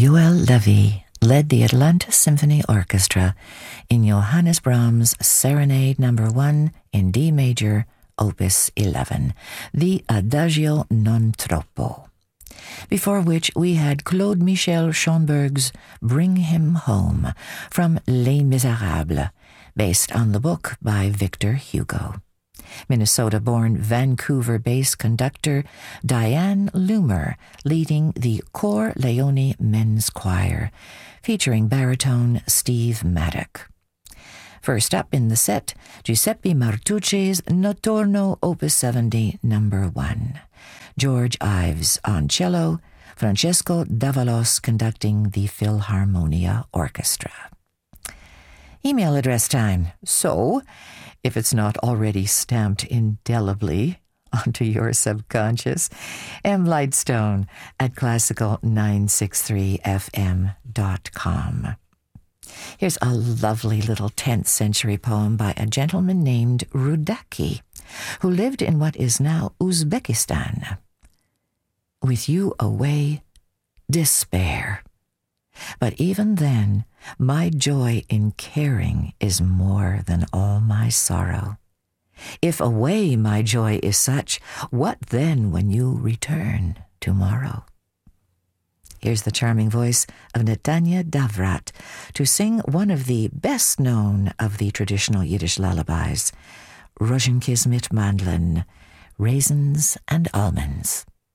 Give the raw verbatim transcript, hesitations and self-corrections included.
Joel Levy led the Atlanta Symphony Orchestra in Johannes Brahms' Serenade Number One in D major, Opus eleven, the Adagio non troppo, before which we had Claude Michel Schönberg's Bring Him Home from Les Miserables, based on the book by Victor Hugo. Minnesota-born Vancouver bass conductor Diane Loomer leading the Cor Leone Men's Choir, featuring baritone Steve Maddock. First up in the set, Giuseppe Martucci's Notturno Opus seventy, Number One. George Ives on cello, Francesco Davalos conducting the Philharmonia Orchestra. Email address time. So, if it's not already stamped indelibly onto your subconscious, mlightstone at classical nine sixty-three f m dot com. Here's a lovely little tenth century poem by a gentleman named Rudaki, who lived in what is now Uzbekistan. With you away, despair. But even then, my joy in caring is more than all my sorrow. If away my joy is such, what then when you return tomorrow? Here's the charming voice of Netanya Davrat to sing one of the best known of the traditional Yiddish lullabies, Rozenkismet Mandlin, Raisins and Almonds.